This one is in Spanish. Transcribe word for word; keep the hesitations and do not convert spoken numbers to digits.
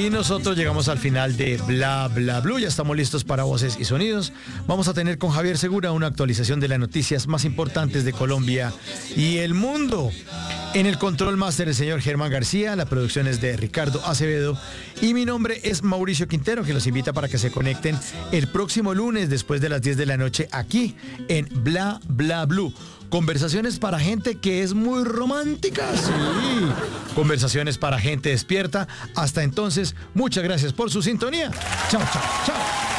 Y nosotros llegamos al final de Bla Bla Blue. Ya estamos listos para voces y sonidos. Vamos a tener con Javier Segura una actualización de las noticias más importantes de Colombia y el mundo. En el control máster el señor Germán García, la producción es de Ricardo Acevedo y mi nombre es Mauricio Quintero, que los invita para que se conecten el próximo lunes después de las diez de la noche aquí en Bla Bla Blue. Conversaciones para gente que es muy romántica, sí. Conversaciones para gente despierta. Hasta entonces, muchas gracias por su sintonía. Chao, chao, chao.